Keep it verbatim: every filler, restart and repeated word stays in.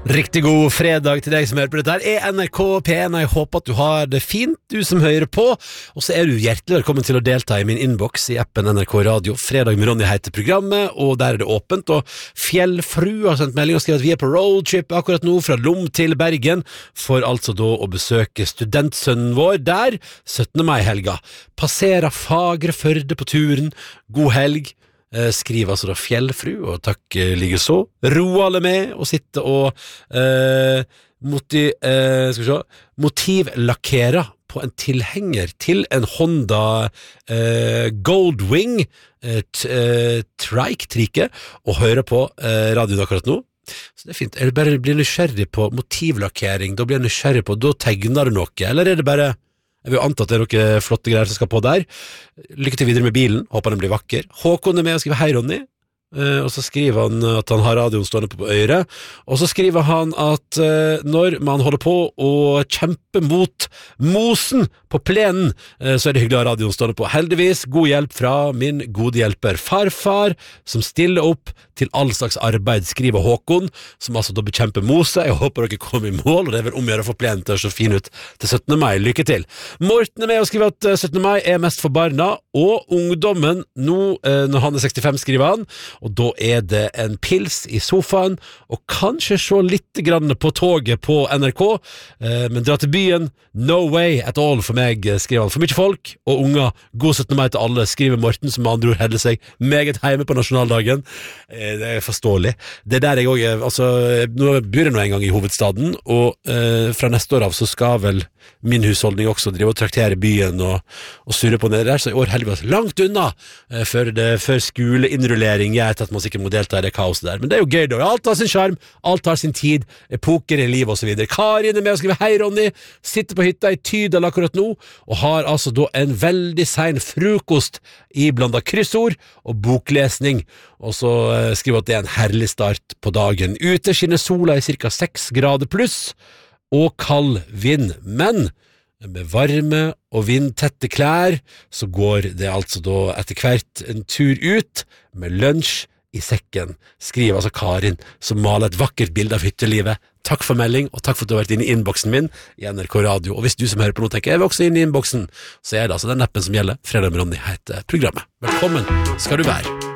Riktig god fredag til deg som hører på dette her er N R K P en. Jeg håper at du har det fint, du som hører på. Og så er du hjertelig velkommen til å delta i min inbox i appen N R K Radio. Fredag med Ronny heter programmet, og der er det åpent. Og Fjellfru har sendt melding og skrevet at vi er på roadtrip akkurat nå fra Lom til Bergen, for altså da å besøke studentsønnen vår der syttende mai-helga. Passerer Fagre Førde på turen. God helg. Skriver altså da Fjellfru, og takk ligger så. Roald er med og sitter og eh, moti, eh, skal vi se, motivlakkerer på en tilhenger til en Honda eh, Goldwing eh, t, eh, Trike-trike, og hører på eh, radioen akkurat nå. Så det er fint. Er det bare blir nysgjerrig på motivlakkering, da blir jeg nysgjerrig på, da tegner det noe, eller er det bare... Jeg vil anta at det er noen flotte greier som skal på der. Lykke til videre med bilen, håper den blir vakker. Håkon er med og skriver hei Ronny, uh, og så skriver han at han har radioen stående på, på øret, og så skriver han at uh, når man holder på å kjempe mot mosen på plenen, uh, så er det hyggelig å ha radioen stående på. Heldigvis, god hjelp fra min gode hjelper farfar, som stiller opp til all slags arbeid, skriver Håkon, som altså da bekjemper mose. Jeg håper dere kommer i mål, og det er vel omgjør å få plenen til å se fin ut til syttende mai. Lykke til! Morten er med og skriver at syttende mai er mest for barna og ungdommen nå, eh, når han er sekstifem, skriver han, og da er det en pils i sofaen, og kanskje se litt grann på toget på N R K, eh, men dra til byen, no way at all for meg, skriver han. For mye folk og unger, god syttende mai til alle, skriver Morten, som med andre ord holder seg meget hjemme på nasjonaldagen. Det er forståelig. Det der jeg også, altså, nå bor jeg nå en gang i hovedstaden, og eh, fra neste år av så skal vel min husholdning også drive og traktere byen og, og surre på nede der, så i år heldigvis langt unna eh, før, det, før skoleinrullering gjør at man sikkert må delta i det kaoset der. Men det er jo gøy da, alt har sin charm, alt har sin tid, epoker i liv og så videre. Karin er med og skriver hei Ronny, sitter på hytta i Tydal akkurat nå, og har altså da en veldig sein frokost i blandet kryssord og boklesning, og så eh, skriver at det er en herlig start på dagen. Ute skinner sola i cirka seks grader pluss, og kald vind, men med varme og vindtette klær så går det altså da etter hvert en tur ut med lunsj i sekken, skriver altså Karin, som maler et vakkert bilde av hyttelivet. Takk for melding, og takk for at du har vært inne i innboksen min i N R K Radio. Og hvis du som hører på nå tenker, jeg vil også inn i innboksen, så er det altså den appen som gjelder. Fredag med Ronny heter programmet. Velkommen skal du være.